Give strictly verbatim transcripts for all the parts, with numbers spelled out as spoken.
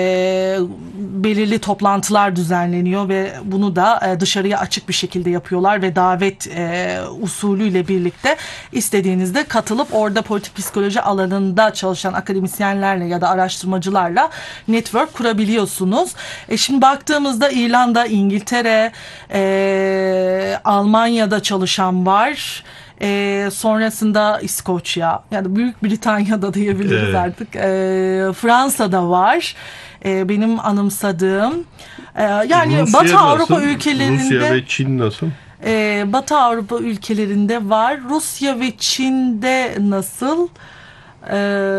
e, belirli toplantılar düzenleniyor ve bunu da e, dışarıya açık bir şekilde yapıyorlar ve davet e, usulüyle birlikte istediğinizde katılıp orada politik psikoloji alanında çalışan akademisyenlerle ya da araştırmacılarla network kurabiliyorsunuz. E şimdi baktığımızda İrlanda, İngiltere, e, Almanya'da çalışan var. E, sonrasında İskoçya, yani Büyük Britanya'da diyebiliriz evet. artık. E, Fransa'da var. E, benim anımsadığım. E, yani Rusya Batı nasıl? Avrupa ülkelerinde. Rusya ve Çin nasıl? E, Batı Avrupa ülkelerinde var. Rusya ve Çin'de nasıl? Ee,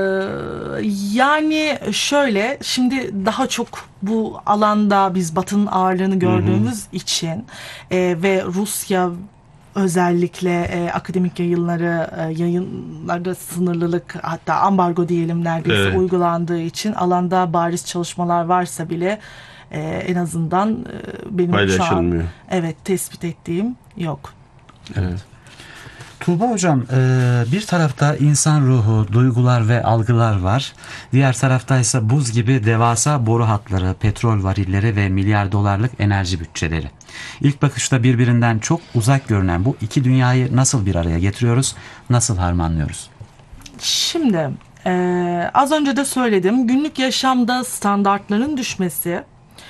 yani şöyle, şimdi daha çok bu alanda biz Batı'nın ağırlığını gördüğümüz hı hı. için e, ve Rusya özellikle e, akademik yayınları e, yayınlarda sınırlılık, hatta ambargo diyelim neredeyse evet. uygulandığı için alanda bariz çalışmalar varsa bile e, en azından e, benim şu an evet tespit ettiğim yok. Evet. Tuğba Hocam, bir tarafta insan ruhu, duygular ve algılar var. Diğer tarafta ise buz gibi devasa boru hatları, petrol varilleri ve milyar dolarlık enerji bütçeleri. İlk bakışta birbirinden çok uzak görünen bu iki dünyayı nasıl bir araya getiriyoruz, nasıl harmanlıyoruz? Şimdi e, az önce de söyledim, günlük yaşamda standartların düşmesi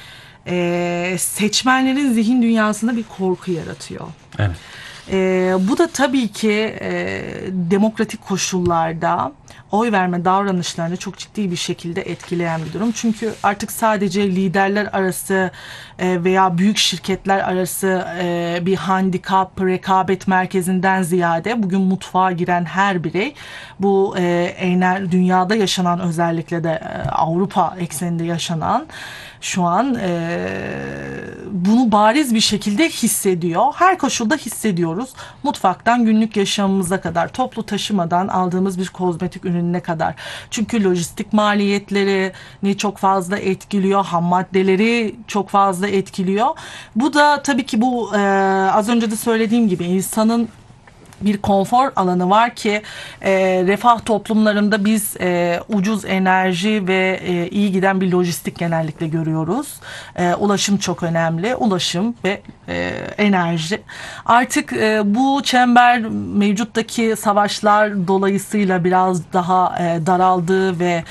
e, seçmenlerin zihin dünyasında bir korku yaratıyor. Evet. Ee, bu da tabii ki e, demokratik koşullarda oy verme davranışlarını çok ciddi bir şekilde etkileyen bir durum. Çünkü artık sadece liderler arası e, veya büyük şirketler arası e, bir handikap, rekabet merkezinden ziyade bugün mutfağa giren her birey bu e, ener, dünyada yaşanan, özellikle de e, Avrupa ekseninde yaşanan şu an e, bunu bariz bir şekilde hissediyor. Her koşulda hissediyoruz. Mutfaktan günlük yaşamımıza kadar, toplu taşımadan aldığımız bir kozmetik ürününe kadar. Çünkü lojistik maliyetlerini çok fazla etkiliyor, ham maddeleri çok fazla etkiliyor. Bu da tabii ki bu e, az önce de söylediğim gibi insanın bir konfor alanı var ki e, refah toplumlarında biz e, ucuz enerji ve e, iyi giden bir lojistik genellikle görüyoruz. E, ulaşım çok önemli. Ulaşım ve e, enerji. Artık e, bu çember mevcuttaki savaşlar dolayısıyla biraz daha e, daraldığı ve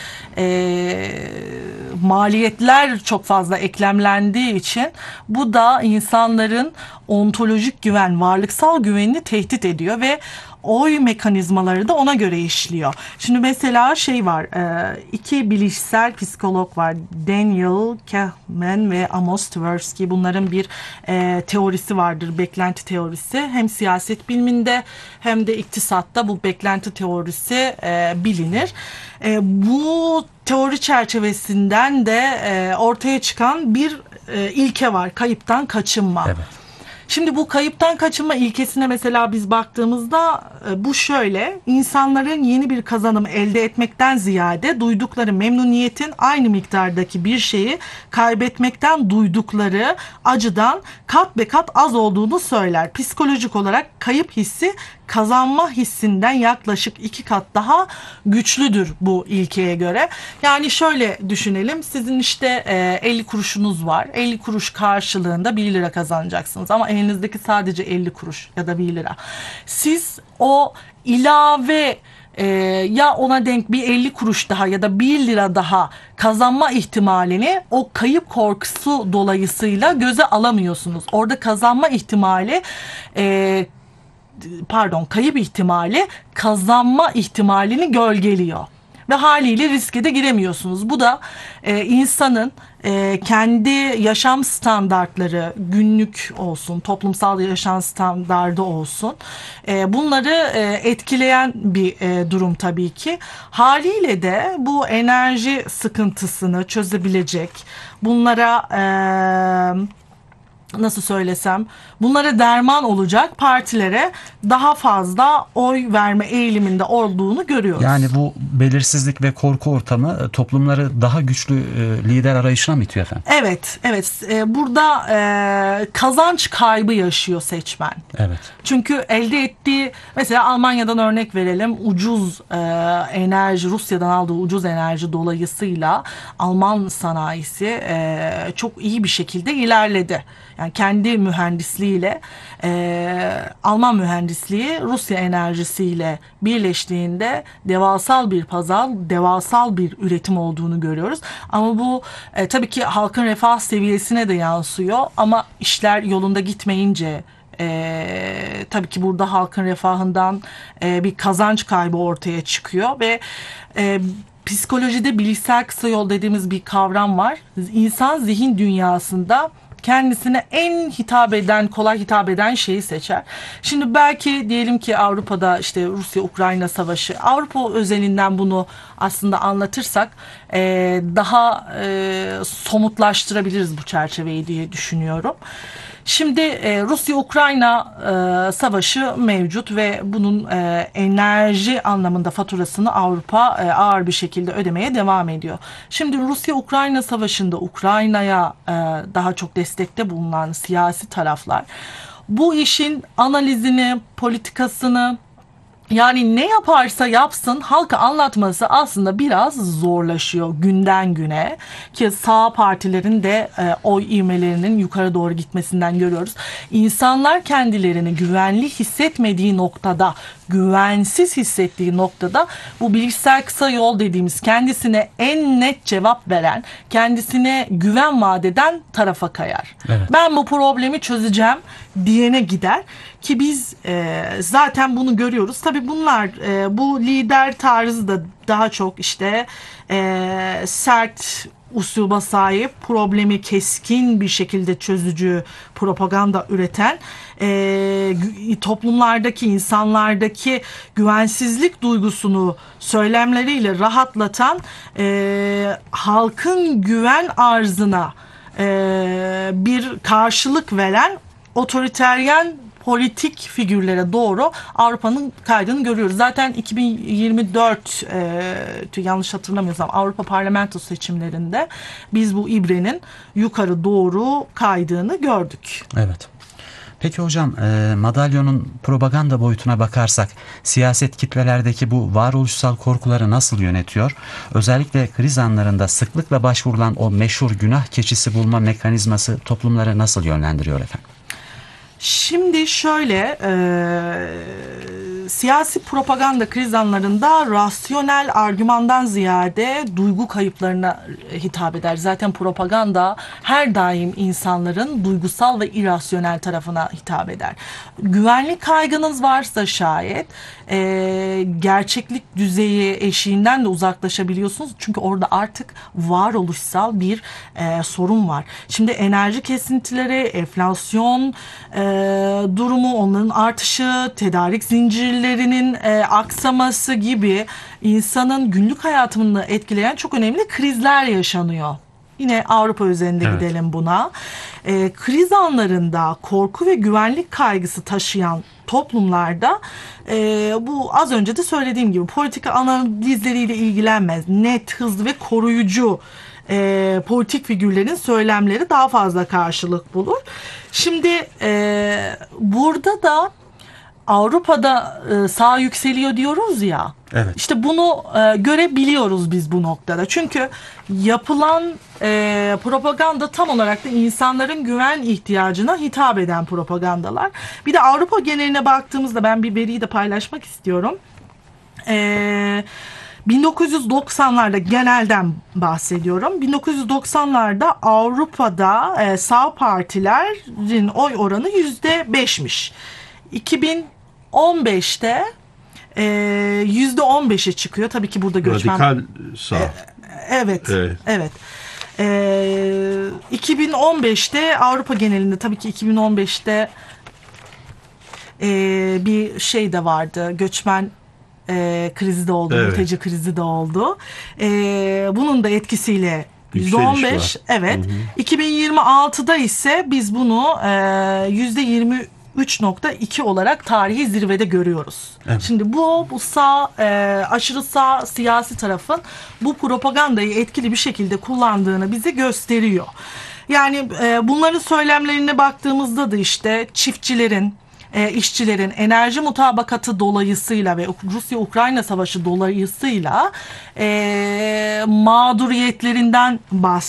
e, maliyetler çok fazla eklemlendiği için bu da insanların ontolojik güven, varlıksal güvenini tehdit ediyor ve oy mekanizmaları da ona göre işliyor. Şimdi mesela şey var, iki bilişsel psikolog var. Daniel Kahneman ve Amos Tversky. Bunların bir e, teorisi vardır, beklenti teorisi. Hem siyaset biliminde hem de iktisatta bu beklenti teorisi e, bilinir. E, bu teori çerçevesinden de e, ortaya çıkan bir e, ilke var. Kayıptan kaçınma. Evet. Şimdi bu kayıptan kaçınma ilkesine mesela biz baktığımızda bu şöyle: insanların yeni bir kazanım elde etmekten ziyade duydukları memnuniyetin aynı miktardaki bir şeyi kaybetmekten duydukları acıdan kat be kat az olduğunu söyler. Psikolojik olarak kayıp hissi kazanma hissinden yaklaşık iki kat daha güçlüdür bu ilkeye göre. Yani şöyle düşünelim, sizin işte elli kuruşunuz var. elli kuruş karşılığında bir lira kazanacaksınız ama elinizdeki sadece elli kuruş ya da bir lira. Siz o ilave Ee, ya ona denk bir elli kuruş daha ya da bir lira daha kazanma ihtimalini o kayıp korkusu dolayısıyla göze alamıyorsunuz. Orada kazanma ihtimali e, pardon kayıp ihtimali kazanma ihtimalini gölgeliyor. Ve haliyle riske de giremiyorsunuz. Bu da e, insanın e, kendi yaşam standartları, günlük olsun, toplumsal yaşam standardı olsun, e, bunları e, etkileyen bir e, durum tabii ki. Haliyle de bu enerji sıkıntısını çözebilecek, bunlara E, nasıl söylesem, bunlara derman olacak partilere daha fazla oy verme eğiliminde olduğunu görüyoruz. Yani bu belirsizlik ve korku ortamı e, toplumları daha güçlü e, lider arayışına mı itiyor efendim? Evet, evet. Ee, burada e, kazanç kaybı yaşıyor seçmen. Evet. Çünkü elde ettiği, mesela Almanya'dan örnek verelim, ucuz e, enerji, Rusya'dan aldığı ucuz enerji dolayısıyla Alman sanayisi e, çok iyi bir şekilde ilerledi. Yani kendi mühendisliğiyle e, Alman mühendisliği Rusya enerjisiyle birleştiğinde devasal bir pazar, devasal bir üretim olduğunu görüyoruz. Ama bu e, tabii ki halkın refah seviyesine de yansıyor. Ama işler yolunda gitmeyince e, tabii ki burada halkın refahından e, bir kazanç kaybı ortaya çıkıyor ve e, psikolojide bilişsel kısa yol dediğimiz bir kavram var. İnsan zihin dünyasında kendisine en hitap eden, kolay hitap eden şeyi seçer. Şimdi belki diyelim ki Avrupa'da işte Rusya-Ukrayna savaşı, Avrupa özelinden bunu aslında anlatırsak e, daha e, somutlaştırabiliriz bu çerçeveyi diye düşünüyorum. Şimdi e, Rusya-Ukrayna e, savaşı mevcut ve bunun e, enerji anlamında faturasını Avrupa e, ağır bir şekilde ödemeye devam ediyor. Şimdi Rusya-Ukrayna savaşında Ukrayna'ya e, daha çok destekte bulunan siyasi taraflar bu işin analizini, politikasını, yani ne yaparsa yapsın halka anlatması aslında biraz zorlaşıyor günden güne, ki sağ partilerin de e, oy ivmelerinin yukarı doğru gitmesinden görüyoruz. İnsanlar kendilerini güvenli hissetmediği noktada, güvensiz hissettiği noktada bu bilişsel kısa yol dediğimiz kendisine en net cevap veren, kendisine güven vaat eden tarafa kayar. Evet. Ben bu problemi çözeceğim diyene gider ki biz e, zaten bunu görüyoruz. Tabii bunlar e, bu lider tarzı da daha çok işte e, sert usluba sahip, problemi keskin bir şekilde çözücü propaganda üreten, e, toplumlardaki, insanlardaki güvensizlik duygusunu söylemleriyle rahatlatan, e, halkın güven arzına e, bir karşılık veren otoriteryen politik figürlere doğru Avrupa'nın kaydını görüyoruz. Zaten iki bin yirmi dört e, yanlış hatırlamıyorsam Avrupa Parlamento seçimlerinde biz bu ibrenin yukarı doğru kaydığını gördük. Evet. Peki hocam, e, madalyonun propaganda boyutuna bakarsak siyaset kitlelerdeki bu varoluşsal korkuları nasıl yönetiyor? Özellikle kriz anlarında sıklıkla başvurulan o meşhur günah keçisi bulma mekanizması toplumları nasıl yönlendiriyor efendim? Şimdi şöyle, e, siyasi propaganda kriz anlarında rasyonel argümandan ziyade duygu kayıplarına hitap eder. Zaten propaganda her daim insanların duygusal ve irrasyonel tarafına hitap eder. Güvenlik kaygınız varsa şayet e, gerçeklik düzeyi eşiğinden de uzaklaşabiliyorsunuz. Çünkü orada artık varoluşsal bir e, sorun var. Şimdi enerji kesintileri, enflasyon e, durumu, onların artışı, tedarik zincirlerinin e, aksaması gibi insanın günlük hayatını etkileyen çok önemli krizler yaşanıyor. Yine Avrupa üzerinde Evet. gidelim buna. E, kriz anlarında korku ve güvenlik kaygısı taşıyan toplumlarda e, bu az önce de söylediğim gibi politika analizleriyle ilgilenmez. Net, hızlı ve koruyucu e, politik figürlerin söylemleri daha fazla karşılık bulur. Şimdi e, burada da Avrupa'da e, sağ yükseliyor diyoruz ya. Evet. İşte bunu e, görebiliyoruz biz bu noktada. Çünkü yapılan e, propaganda tam olarak da insanların güven ihtiyacına hitap eden propagandalar. Bir de Avrupa geneline baktığımızda ben bir veriyi de paylaşmak istiyorum. Eee bin dokuz yüz doksanlarda genelden bahsediyorum. bin dokuz yüz doksanlarda Avrupa'da e, sağ partilerin oy oranı yüzde beşmiş. iki bin on beşte e, yüzde on beşe çıkıyor. Tabii ki burada göçmen... Radikal sağ. E, evet, Evet. evet. E, iki bin on beşte Avrupa genelinde, tabii ki iki bin on beşte e, bir şey de vardı. Göçmen E, krizi de oldu, Evet. mülteci krizi de oldu. E, bunun da etkisiyle yüzde on beş. Yükseliş var. Evet. iki bin yirmi altıda ise biz bunu e, yüzde yirmi üç nokta iki olarak tarihi zirvede görüyoruz. Evet. Şimdi bu bu sağ e, aşırı sağ siyasi tarafın bu propagandayı etkili bir şekilde kullandığını bize gösteriyor. Yani e, bunların söylemlerine baktığımızda da işte çiftçilerin, e, işçilerin enerji mutabakatı dolayısıyla ve Rusya-Ukrayna savaşı dolayısıyla e, mağduriyetlerinden bahsediyor.